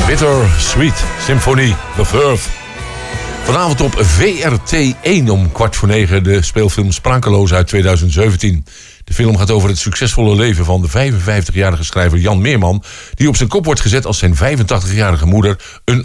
Bitter Sweet Symphony, The Verve. Vanavond op VRT1 om 20:15 de speelfilm Sprakeloos uit 2017. De film gaat over het succesvolle leven van de 55-jarige schrijver Jan Meerman, die op zijn kop wordt gezet als zijn 85-jarige moeder een